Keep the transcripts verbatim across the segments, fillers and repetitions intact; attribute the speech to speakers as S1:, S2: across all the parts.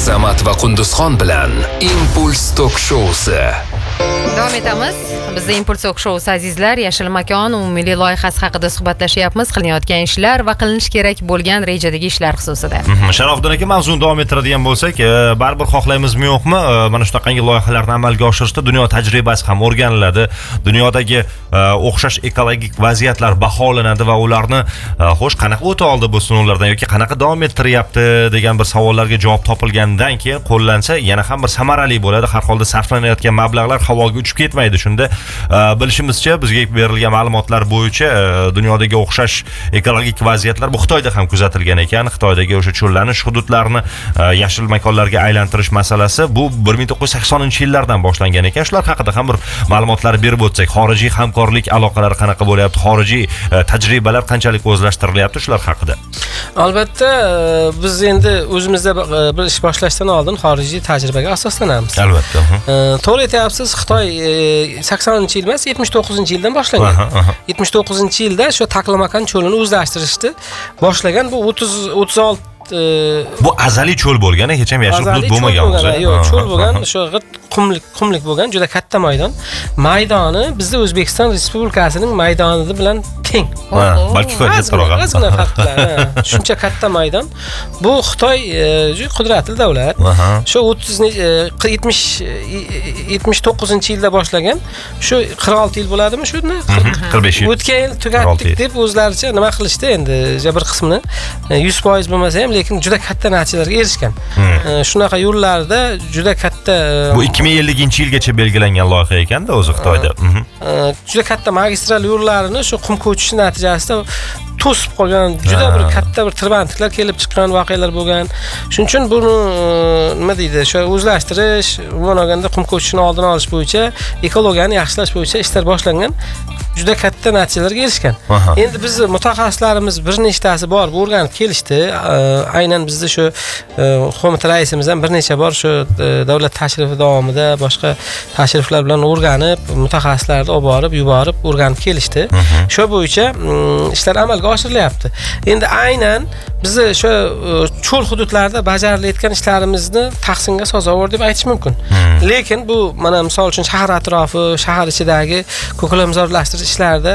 S1: Azamat va Qunduzxon bilan Impuls Tok Showsi.
S2: Davom etamiz. Bizda Impuls Tok Showsi azizlar, Yashil makon umumiy loyihasi haqida suhbatlashyapmiz. Qilinayotgan ishlar va qilinish kerak bo'lgan rejadagi ishlar xususida.
S3: Sharofiddin aka, mavzuni davom ettiradigan bo'lsak, baribir xohlaymizmi yo'qmi, mana shunaqangi loyihalarni amalga oshirishda dunyo tajribasi ham o'rganiladi. Dunyodagi o'xshash ekologik vaziyatlar baholanadi va ularni xo'sh qanaqa o'ta oldi bu sinovlardan yoki qanaqa davom ettiryapti degan bir savollarga javob topilgandan keyin qo'llansa yana ham bir samarali bo'ladi. Har holda sarflanayotgan mablag'lar havoga uchib ketmaydi. Shunda bilishimizcha, bizga berilgan ma'lumotlar bo'yicha dunyodagi o'xshash ekologik vaziyatlar bu Xitoyda ham kuzatilgan ekan. Xitoydagi o'sha cho'llanish hududlarini yashil makonlarga aylantirish masalasi bu bir ming to'qqiz yuz saksoninchi yillardan boshlangan ekan. Shular haqida ham bir ma'lumotlar berib o'tsak, xorijiy hamkorlik aloqalari qanaqa bo'lyapti, xorijiy tajribalar qanchalik o'zlashtirilyapti, shular haqida.
S4: Albatta, biz endi o'zimizda bir ish boshlashdan oldin xorijiy tajribaga asoslanamiz.
S3: Albatta.
S4: To'g'ri aytyapsiz, Xitoy saksoninchi yil emas, yetmish to'qqizinchi yildan boshlangan. yetmish to'qqizinchi yilda shu Taklamakan cho'lini o'zlashtirishni boshlagan. Bu o'ttiz o'ttiz olti
S3: bu azaliy cho'l bo'lgan, hech ham yashil hudud bo'lmagan o'zi.
S4: Yo'q, cho'l bo'lgan, shu qumlik qumlik bo'lgan, juda katta maydon. Maydoni bizda O'zbekiston Respublikasining maydoni bilan teng.
S3: Balki kattaroq.
S4: Ozgina farqlar. Shuncha katta maydon. Bu Xitoy qudratli davlat. Shu o'ttiz yetmish yetmish to'qqizinchi yilda boshlagan. Shu qirq olti yil bo'ladimi shuni?
S3: qirq besh yil.
S4: O'tgan yil tugatdik deb o'zlaricha nima qilishdi endi, bir qismini yuz foiz bo'lmasa ham, lekin juda katta natijalarga erishgan. Shunaqa yo'llarda juda katta
S3: bu ikki ming ellinchi yilgacha belgilangan loyiha ekanda o'zi Xitoyda.
S4: Juda katta magistral yo'llarini shu qum ko'chishi natijasida to'sib qolgan, juda bir katta bir tirbandliklar kelib chiqqan voqealar bo'lgan. Shuning uchun buni nima deydi, shu o'zlashtirish, umuman olganda qum ko'chishini oldini olish bo'yicha, ekologiyani yaxshilash bo'yicha ishlar boshlangan. Juda katta natijalarga erishgan. Endi biz mutaxassislarimiz bir nechtasi bor, o'rganib kelishdi. Aynan bizda shu qo'mita raisimiz ham bir necha bor shu davlat tashrifi davomida boshqa tashriflar bilan o'rganib, mutaxassislarni olib borib, yuborib, o'rganib kelishdi. Shu bo'yicha ishlar amalga oshirilyapti. Endi aynan bizni shu cho'l hududlarda bajarilayotgan ishlarimizni tahsinga sazovor deb aytish mumkin. Lekin bu mana misol uchun shahar atrofi, shahar ichidagi ko'kalamzorlashtirish ishlarida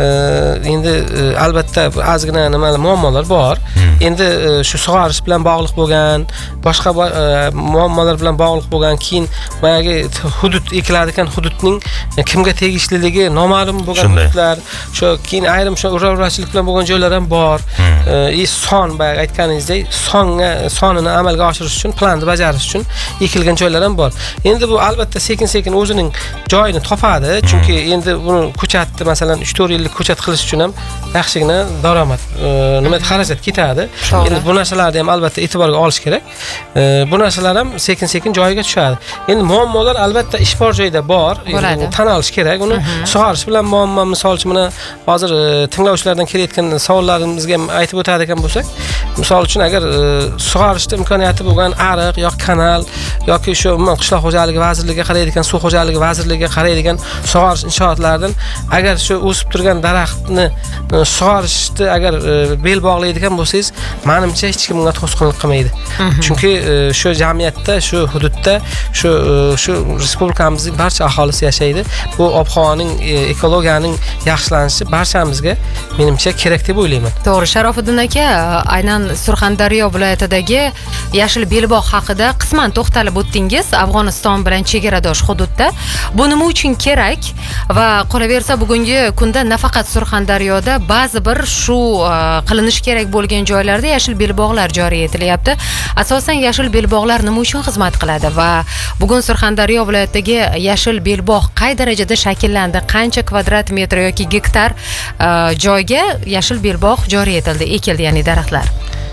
S4: endi albatta ozgina nimalar muammolar bor. Endi shu sug'orish bilan bog'liq bo'lgan, boshqa muammolar bilan bog'liq bo'lgan, keyin boyagi hudud ekiladigan hududning kimga tegishliligi noma'lum bo'lgan hududlar, shu keyin ayrim shu urarchilik bilan bo'lgan joylar ham bor. E son boya aytganingizdek, songa sonini amalga oshirish uchun, planni bajarish uchun ekilgan joylar ham bor. Endi bu albatta sekin-sekin o'zining joyini topadi, chunki endi buni ko'chatni masalan uch to'rt yillik ko'chat qilish uchun ham yaxshigina daromad, nima xarajat ketadi. Endi bu narsalarni ham albatta e'tiborga olish kerak. Bu narsalar ham sekin-sekin joyiga tushadi. Endi muammolar albatta ish bor joyda bor, tan olish kerak. Uni sug'orish bilan muammo, misol uchun mana hozir tinglovchilardan kelayotgan savollarimizga aytib o'tadigan bo'lsak, misol uchun agar sug'orishda imkoniyati bo'lgan ariq yoki kanal yoki shu umuman qishloq xo'jaligi vazirligiga qaraydigan, suv xo'jaligi vazirligiga qaraydigan sug'orish inshootlardan agar shu o'sib turgan daraxtni sug'orishni agar bel bog'laydigan bo'lsangiz, menimcha hech kim unga to'sqinlik qilmaydi. Chunki shu jamiyatda, shu hududda, shu shu respublikamizning barcha aholisi yashaydi. Bu ob-havoning, ekologiyaning yaxshilanishi barchamizga menimcha kerak deb o'ylayman.
S2: To'g'ri, Sharofiddin aka, aynan Surxondaryo viloyatidagi yashil belbog' haqida qisman to'xtalib o'tdingiz. Afg'oniston bilan chegaradosh hududda. Bu nima uchun kerak va qolaversa bugungi kunda nafaqat Surxondaryoda, ba'zi bir shu qilinish kerak bo'lgan joylarda yashil belbog'lar joriy etilyapti. Asosan yashil belbog'lar nima uchun xizmat qiladi va bugun Surxondaryo viloyatidagi yashil belbog' qay darajada shakllandi, qancha kvadrat metr yoki gektar joyga yashil belbog' joriy etildi, ekildi, ya'ni daraxtlar.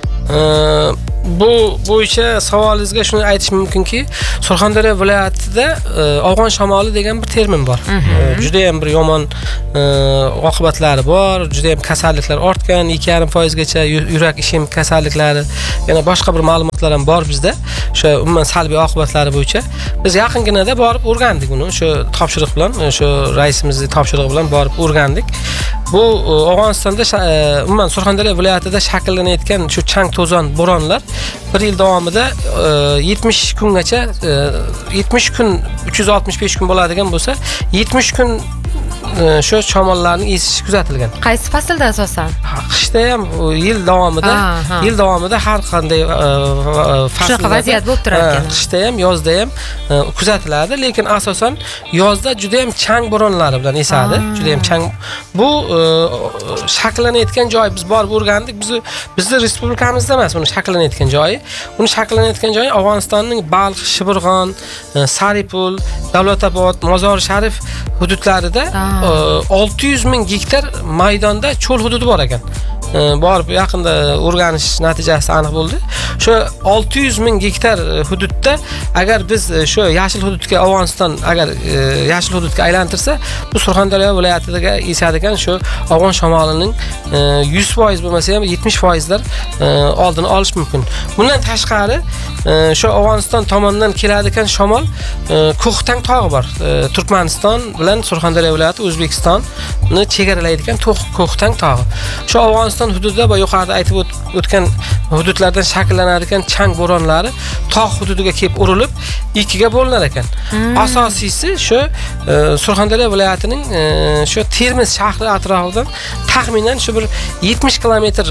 S4: Bu bo'yicha savolingizga shuni aytish mumkinki, Surxondaryo viloyatida afg'on shamoli degan bir termin bor. Juda ham bir yomon oqibatlari bor, juda ham kasalliklar ortgan, ikki yarim foiz gacha yurak ishemik kasalliklari, yana boshqa bir ma'lumotlar ham bor bizda. O'sha umuman salbiy oqibatlari bo'yicha biz yaqinginada borib o'rgandik uni, shu topshiriq bilan, shu raisimizning topshirig'i bilan borib o'rgandik. Bu Afg'onistonda umuman Surxondaryo viloyatida shakllanayotgan shu chang to'zon bo'ronlar bir yil davomida yetmish kungacha yetmish kun uch yuz oltmish besh kun bo'ladigan bo'lsa, yetmish kun shu shamollarning esishi kuzatilgan.
S2: Qaysi faslda asosan?
S4: Qishda ham yil davomida, yil davomida har qanday
S2: faslda vaziyat bo'lib turadi ekan.
S4: Qishda ham, yozda ham kuzatiladi, lekin asosan yozda juda ham chang bo'ronlari bilan esadi. Juda ham chang. Bu shakllanayotgan joy biz borib o'rgandik. Biz bizni respublikamizda emas, uni shakllanayotgan joyi. Uni shakllanayotgan joyi Afg'onistonning Balx, Shibirg'on, Saripul, Davlatobod, Mozor Sharif hududlarida olti yuz ming gektar maydonda cho'l hududi bor ekan. Borib yaqinda o'rganish natijasida aniq bo'ldi. Shu olti yuz ming gektar hududda agar biz shu yashil hududga Afg'oniston agar yashil hududga aylantirsa, bu Surxondaryo viloyatiga esadigan shu afg'on shamolining yuz foiz bo'lmasa ham yetmish foizlar oldini olish mumkin. Bundan tashqari shu Afg'oniston tomonidan keladigan shamol Ko'xtang tog'i bor. Turkmaniston bilan Surxondaryo viloyati O'zbekistonni chegaralaydigan Ko'xtang tog'i. Shu Afg'oniston hududida va yuqorida aytib o'tgan hududlardan shakllanadigan chang bo'ronlari tog' hududiga kelib urilib ikkiga bo'linar ekan. Asosiysi shu Surxondaryo viloyatining shu Termiz shahri atrofidan taxminan shu bir yetmish kilometr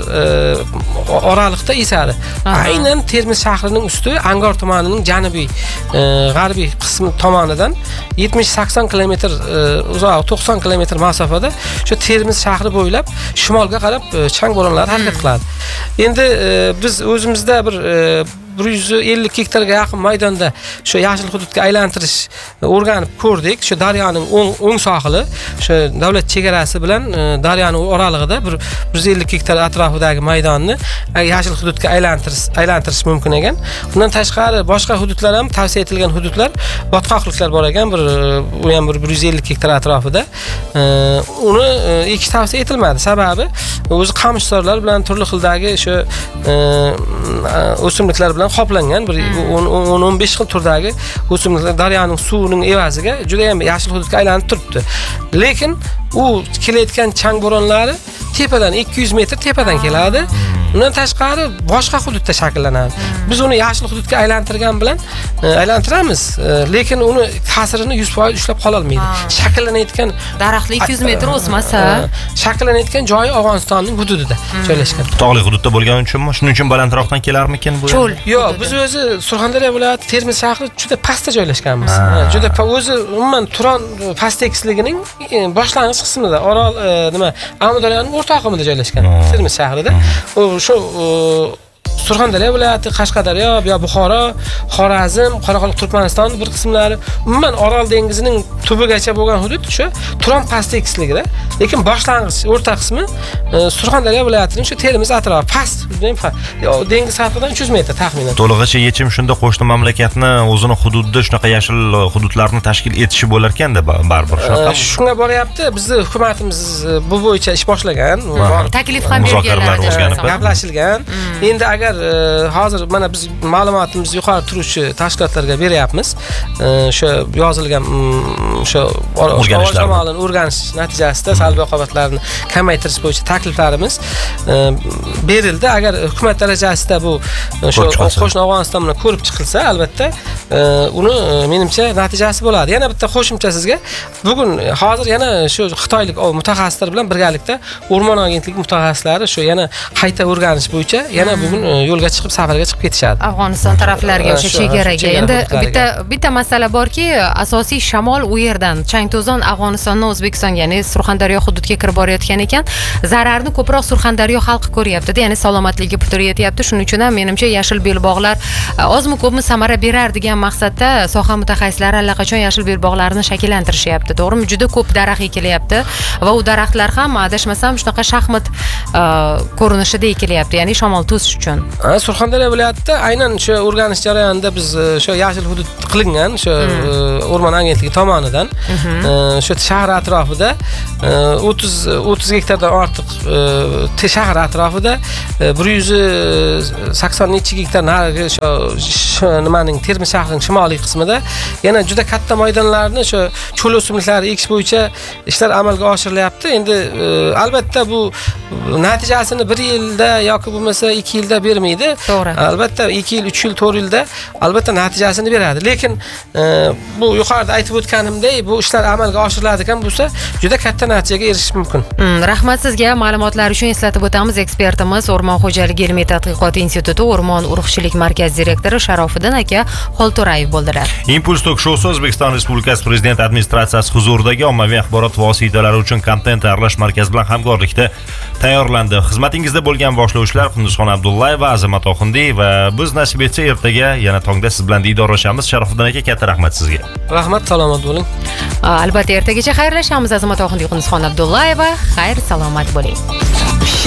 S4: oralikda esadi. Aynan Termiz shahrining usti Angor tumanining janubiy g'arbiy qismi tomonidan yetmish sakson kilometr uzoq to'qson kilometr masofada shu Termiz shahri bo'ylab shimolga qarab chang bo'ronlari harakat qiladi. Endi biz o'zimizda bir bir yuz ellik gektarga yaqin maydonda shu yashil hududga aylantirish o'rganib ko'rdik. Shu daryoning o'ng sohili, shu davlat chegarasi bilan daryoning oralig'ida bir yuz ellik gektar atrofidagi maydonni yashil hududga aylantirish aylantirish mumkin ekan. Bundan tashqari boshqa hududlar ham tavsiya etilgan hududlar, botqoqliklar bor ekan, bir u ham bir yuz ellik gektar atrofida. Uni ekish tavsiya etilmadi. Sababi o'zi qamishzorlar bilan turli xildagi shu o'simliklar bilan qoplangan bir o'n o'n besh xil turdagi o'simliklar daryoning suvining evaziga juda ham yashil hududga aylanib turibdi. Lekin u kelayotgan chang bo'ronlari tepadan ikki yuz metr tepadan keladi. Undan tashqari boshqa hududda shakllanadi. Biz uni yashil hududga aylantirgan bilan aylantiramiz, lekin uni ta'sirini yuz foiz ushlab qola olmaydi. Shakllanayotgan
S2: daraxtli ikki yuz metr o'smasa,
S4: shakllanayotgan joyi Afg'onistonning hududida joylashgan.
S3: Tog'li hududda bo'lgani uchunmi? Shuning uchun balandroqdan kelarmikin bu?
S2: Cho'l.
S4: Yo'q, biz o'zi Surxondaryo viloyati Termiz shahri juda pastda joylashganmiz. Juda o'zi umuman Turon past tekisligining boshlang'ich qismida, Orol nima, Amudaryoning o'rta oqimida joylashgan Termiz shahrida. Shu Surxondaryo viloyati, Qashqadaryo, yo Buxoro, Xorazm, Qoraqalpoq, Turkmaniston bir qismlari, umuman Orol dengizining tubigacha bo'lgan hudud shu Turon past tekisligida. Lekin boshlang'ich o'rta qismi Surxondaryo viloyatining shu Termiz atrofi past, dengiz sathidan uch yuz metr taxminan.
S3: To'lig'icha yechim shunda qo'shni mamlakatni o'zini hududida shunaqa yashil hududlarni tashkil etishi bo'lar ekanda baribir shunaqa.
S4: Shunga boryapti. Bizning hukumatimiz bu bo'yicha ish boshlagan.
S2: Taklif ham berganlar,
S4: gaplashilgan. Endi agar hozir mana biz ma'lumotimizni yuqori turuvchi tashkilotlarga beryapmiz. Shu yozilgan shu o'rganishlarni o'rganish natijasida salbiy oqibatlarni kamaytirish bo'yicha takliflarimiz berildi. Agar hukumat darajasida bu shu qo'shni Afg'oniston bilan ko'rib chiqilsa, albatta uni menimcha natijasi bo'ladi. Yana bitta qo'shimcha sizga. Bugun hozir yana shu xitoylik mutaxassislar bilan birgalikda O'rmon agentligi mutaxassislari shu yana qayta o'rganish bo'yicha yana bugun yo'lga chiqib safarga chiqib ketishadi.
S2: Afg'oniston taraflariga, o'sha chegaraga. Endi bitta bitta masala borki, asosiy shamol u yerdan chang-to'zon Afg'onistondan O'zbekistonga, ya'ni Surxondaryo hududiga kirib borayotgan ekan. Zararni ko'proq Surxondaryo xalqi ko'ryapti, ya'ni salomatligiga putur yetyapti. Shuning uchun ham menimcha yashil belbog'lar ozmi ko'pmi samara berar degan maqsadda soha mutaxassislari allaqachon yashil belbog'larni shakllantirishyapti. To'g'rimi? Juda ko'p daraxt ekilyapti va u daraxtlar ham adashmasam shunaqa shaxmat ko'rinishida ekilyapti, ya'ni shamol to'sish uchun.
S4: Surxondaryo viloyatida aynan shu o'rganish jarayonida biz shu yashil hudud qilingan shu O'rmon agentligi tomonidan shu shahar atrofida o'ttiz o'ttiz gektardan ortiq shahar atrofida bir yuz sakson necha gektar narigi shu nimaning Termiz shahrining shimoliy qismida yana juda katta maydonlarni shu cho'l o'simliklari ekish bo'yicha ishlar amalga oshirilyapti. Endi albatta bu natijasini bir yilda yoki bo'lmasa ikki yilda berib kelmaydi.
S2: To'g'ri.
S4: Albatta ikki yil, uch yil, to'rt yilda albatta natijasini beradi. Lekin e, bu yuqorida aytib o'tganimdek, bu ishlar amalga oshiriladigan bo'lsa, juda katta natijaga erishish mumkin.
S2: Hmm, rahmat sizga ma'lumotlar uchun. Eslatib o'tamiz, ekspertimiz O'rmon xo'jaligi ilmiy tadqiqot instituti O'rmon urug'chilik markazi direktori Sharofiddin aka Xolto'rayev bo'ldilar.
S3: Impuls Tok shousi O'zbekiston Respublikasi Prezident administratsiyasi huzuridagi ommaviy axborot vositalari uchun kontent tayyorlash markazi bilan hamkorlikda tayyorlandi. Xizmatingizda bo'lgan boshlovchilar Qunduzxon Abdullayeva, Azamat Oxundiy va biz nasib etsa ertaga yana tongda siz bilan diydorlashamiz. Sharofiddin aka, katta rahmat sizga.
S4: Rahmat, salomat bo'ling.
S2: Albatta ertagacha xayrlashamiz. Azamat Oxundiy, Qunduzxon Abdullayeva, xayr salomat bo'ling.